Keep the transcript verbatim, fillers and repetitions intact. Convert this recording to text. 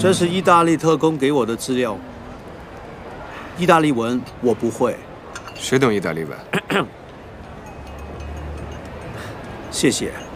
这是意大利特工给我的资料。意大利文我不会。 谁懂意大利文？ 谢谢。